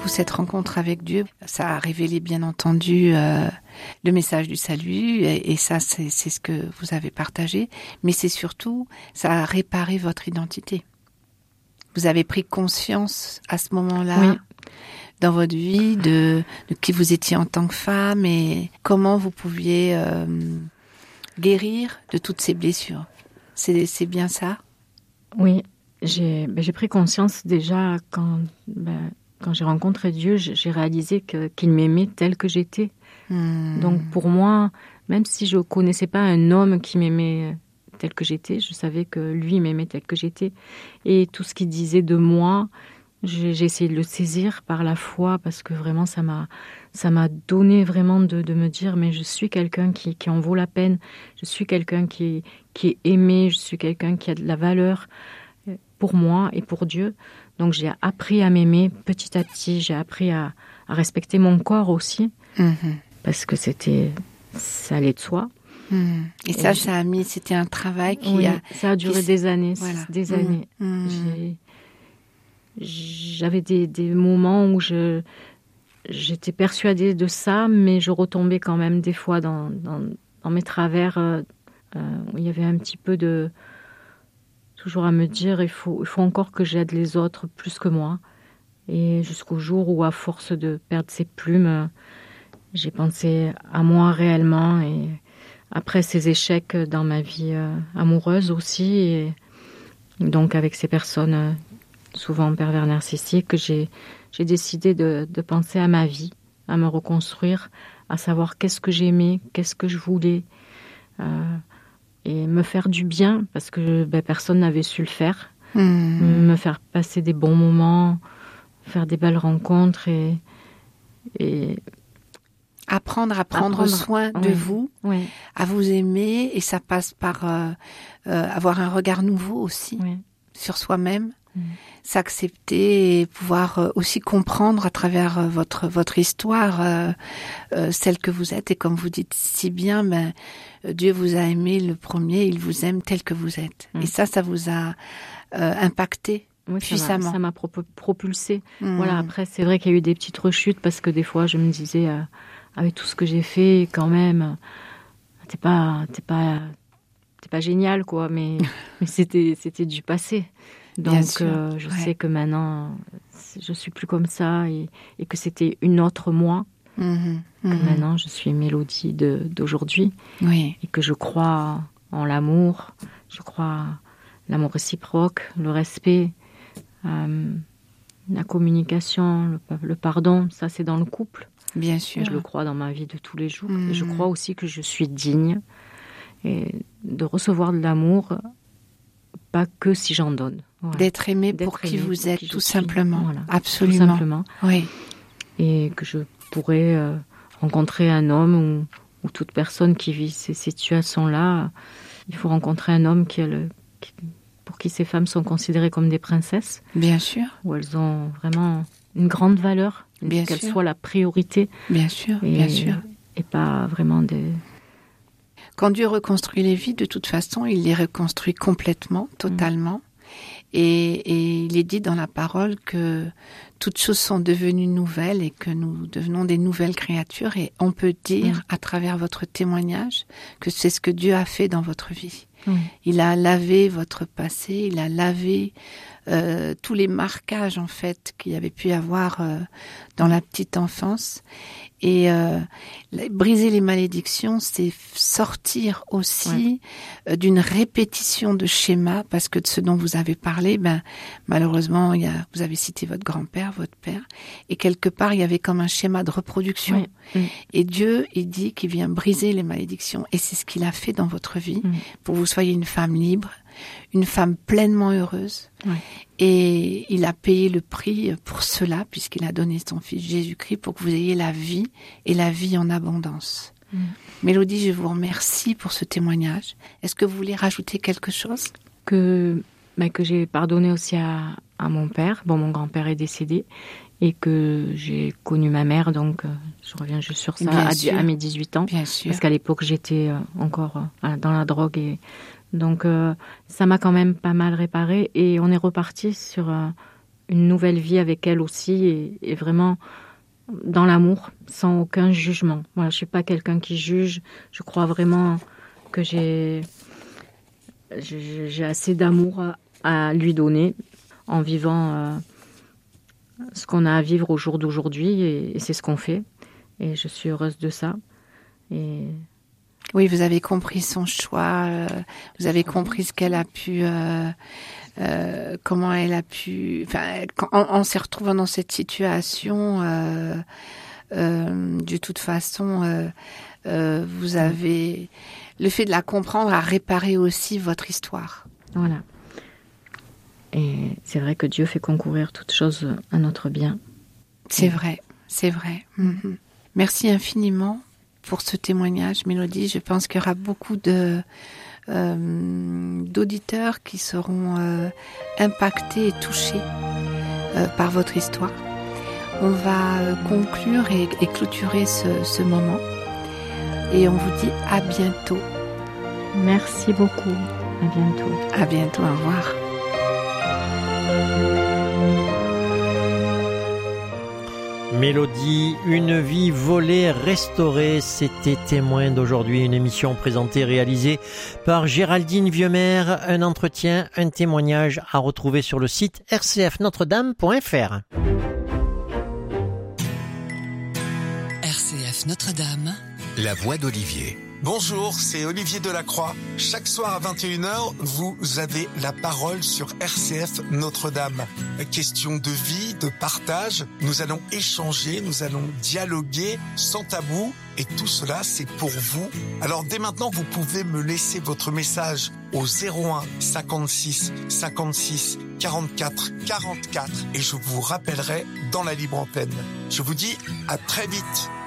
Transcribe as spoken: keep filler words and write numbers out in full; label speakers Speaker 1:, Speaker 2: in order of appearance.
Speaker 1: coup, cette rencontre avec Dieu, ça a révélé, bien entendu, euh, le message du salut, et, et ça, c'est, c'est ce que vous avez partagé, mais c'est surtout, ça a réparé votre identité. Vous avez pris conscience à ce moment-là,
Speaker 2: oui.
Speaker 1: dans votre vie, de, de qui vous étiez en tant que femme, et comment vous pouviez euh, guérir de toutes ces blessures. C'est, c'est bien ça ?
Speaker 2: Oui, j'ai, ben, j'ai pris conscience déjà quand... Ben, Quand j'ai rencontré Dieu, j'ai réalisé que, qu'il m'aimait tel que j'étais. Mmh. Donc pour moi, même si je ne connaissais pas un homme qui m'aimait tel que j'étais, je savais que lui m'aimait tel que j'étais. Et tout ce qu'il disait de moi, j'ai, j'ai essayé de le saisir par la foi, parce que vraiment ça m'a, ça m'a donné vraiment de, de me dire, mais je suis quelqu'un qui, qui en vaut la peine, je suis quelqu'un qui, qui est aimé, je suis quelqu'un qui a de la valeur pour moi et pour Dieu. Donc j'ai appris à m'aimer petit à petit, j'ai appris à, à respecter mon corps aussi, mmh. parce que c'était, ça allait de soi.
Speaker 1: Mmh. Et, et ça, je... ça a mis, c'était un travail qui
Speaker 2: oui,
Speaker 1: a...
Speaker 2: ça a duré
Speaker 1: qui...
Speaker 2: des années,
Speaker 1: voilà.
Speaker 2: des
Speaker 1: mmh.
Speaker 2: années.
Speaker 1: Mmh.
Speaker 2: J'ai, j'avais des, des moments où je, j'étais persuadée de ça, mais je retombais quand même des fois dans, dans, dans mes travers, euh, euh, où il y avait un petit peu de... toujours à me dire, il faut, il faut encore que j'aide les autres plus que moi. Et jusqu'au jour où, à force de perdre ses plumes, j'ai pensé à moi réellement. Et après ces échecs dans ma vie euh, amoureuse aussi, et donc avec ces personnes euh, souvent pervers narcissiques, j'ai, j'ai décidé de, de penser à ma vie, à me reconstruire, à savoir qu'est-ce que j'aimais, qu'est-ce que je voulais. Euh, et me faire du bien, parce que ben, personne n'avait su le faire. Mmh. Me faire passer des bons moments, faire des belles rencontres et... et...
Speaker 1: Apprendre à prendre apprendre, soin de
Speaker 2: oui,
Speaker 1: vous,
Speaker 2: oui.
Speaker 1: à vous aimer, et ça passe par euh, euh, avoir un regard nouveau aussi oui. sur soi-même, mmh. s'accepter et pouvoir euh, aussi comprendre à travers euh, votre votre histoire euh, euh, celle que vous êtes. Et comme vous dites si bien, ben Dieu vous a aimé le premier, il vous aime tel que vous êtes. Mmh. Et ça, ça vous a euh, impacté
Speaker 2: oui,
Speaker 1: puissamment.
Speaker 2: Ça m'a, ça m'a propulsé. Mmh. Voilà. Après, c'est vrai qu'il y a eu des petites rechutes, parce que des fois, je me disais, euh, avec tout ce que j'ai fait, quand même, t'es pas, t'es pas, t'es pas génial, quoi. Mais, mais c'était, c'était du passé. Donc, euh, je ouais. sais que maintenant, je suis plus comme ça, et, et que c'était une autre moi. Mmh. Que mmh. maintenant, je suis Mélodie de, d'aujourd'hui.
Speaker 1: Oui.
Speaker 2: Et que je crois en l'amour, je crois l'amour réciproque, le respect, euh, la communication, le, le pardon. Ça, c'est dans le couple.
Speaker 1: Bien sûr.
Speaker 2: Et je le crois dans ma vie de tous les jours. Mmh. Et je crois aussi que je suis digne et de recevoir de l'amour, pas que si j'en donne. Voilà.
Speaker 1: D'être aimé
Speaker 2: D'être
Speaker 1: pour qui
Speaker 2: aimé
Speaker 1: vous
Speaker 2: pour
Speaker 1: êtes,
Speaker 2: qui
Speaker 1: tout
Speaker 2: suis.
Speaker 1: simplement.
Speaker 2: Voilà.
Speaker 1: Absolument.
Speaker 2: Tout simplement.
Speaker 1: Oui.
Speaker 2: Et que je pourrais euh, rencontrer un homme ou, ou toute personne qui vit ces situations-là. Il faut rencontrer un homme qui a le, qui, pour qui ces femmes sont considérées comme des princesses.
Speaker 1: Bien sûr.
Speaker 2: Où elles ont vraiment une grande valeur.
Speaker 1: Bien
Speaker 2: qu'elles
Speaker 1: sûr.
Speaker 2: soient la priorité.
Speaker 1: Bien sûr,
Speaker 2: et,
Speaker 1: bien sûr.
Speaker 2: Et pas vraiment des...
Speaker 1: Quand Dieu reconstruit les vies, de toute façon, il les reconstruit complètement, totalement. Mmh. Et, et il est dit dans la parole que toutes choses sont devenues nouvelles et que nous devenons des nouvelles créatures. Et on peut dire, mmh. à travers votre témoignage, que c'est ce que Dieu a fait dans votre vie. Mmh. Il a lavé votre passé, il a lavé euh, tous les marquages, en fait, qu'il y avait pu avoir euh, dans la petite enfance. Et euh, briser les malédictions, c'est sortir aussi ouais. euh, d'une répétition de schémas, parce que de ce dont vous avez parlé, ben malheureusement, il y a, vous avez cité votre grand-père, votre père, et quelque part, il y avait comme un schéma de reproduction. Ouais. Mm. Et Dieu, il dit qu'il vient briser les malédictions, et c'est ce qu'il a fait dans votre vie, mm. pour que vous soyez une femme libre, une femme pleinement heureuse. Ouais. Et il a payé le prix pour cela, puisqu'il a donné son fils Jésus-Christ pour que vous ayez la vie, et la vie en abondance. Mmh. Mélodie, je vous remercie pour ce témoignage. Est-ce que vous voulez rajouter quelque chose ?
Speaker 2: Que, bah, que j'ai pardonné aussi à, à mon père. Bon, mon grand-père est décédé, et que j'ai connu ma mère, donc euh, je reviens juste sur ça, à, à mes dix-huit ans.
Speaker 1: Bien sûr.
Speaker 2: Parce qu'à l'époque, j'étais euh, encore euh, dans la drogue, et donc euh, ça m'a quand même pas mal réparé, et on est reparti sur euh, une nouvelle vie avec elle aussi, et, et vraiment dans l'amour, sans aucun jugement. Voilà, je suis pas quelqu'un qui juge. Je crois vraiment que j'ai, j'ai, j'ai assez d'amour à, à lui donner en vivant euh, ce qu'on a à vivre au jour d'aujourd'hui, et, et c'est ce qu'on fait. Et je suis heureuse de ça. Et
Speaker 1: oui, vous avez compris son choix, euh, vous avez compris ce qu'elle a pu, euh, euh, comment elle a pu, enfin, quand, en, en se retrouvant dans cette situation, euh, euh, de toute façon, euh, euh, vous avez, le fait de la comprendre a réparé aussi votre histoire.
Speaker 2: Voilà. Et c'est vrai que Dieu fait concourir toutes choses à notre bien.
Speaker 1: C'est vrai, c'est vrai. Mm-hmm. Merci infiniment pour ce témoignage, Mélodie. Je pense qu'il y aura beaucoup de euh, d'auditeurs qui seront euh, impactés et touchés euh, par votre histoire. On va euh, conclure et, et clôturer ce, ce moment. Et on vous dit à bientôt.
Speaker 2: Merci beaucoup. À bientôt.
Speaker 1: À bientôt. Au revoir.
Speaker 3: Mélodie, une vie volée, restaurée, c'était Témoin d'aujourd'hui, une émission présentée et réalisée par Géraldine Vieuxmer, un entretien, un témoignage à retrouver sur le site r c f notre dame point f r.
Speaker 4: R C F Notre-Dame,
Speaker 5: la voix d'Olivier.
Speaker 6: Bonjour, c'est Olivier Delacroix. Chaque soir à vingt et une heures, vous avez la parole sur R C F Notre-Dame. Question de vie, de partage, nous allons échanger, nous allons dialoguer sans tabou, et tout cela c'est pour vous. Alors dès maintenant, vous pouvez me laisser votre message au zéro un cinquante-six cinquante-six quarante-quatre quarante-quatre et je vous rappellerai dans la libre antenne. Je vous dis à très vite.